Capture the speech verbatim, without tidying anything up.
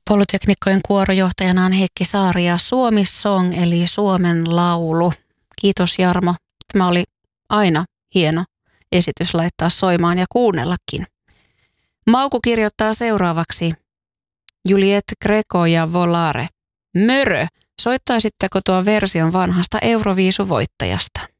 Poluteknikkojen kuorojohtajana on Heikki Saari ja Suomi Song eli Suomen laulu. Kiitos Jarmo. Tämä oli aina hieno esitys laittaa soimaan ja kuunnellakin. Mauku kirjoittaa seuraavaksi. Juliette Greco ja Volare. Mörö, soittaisitteko tuon version vanhasta Euroviisuvoittajasta?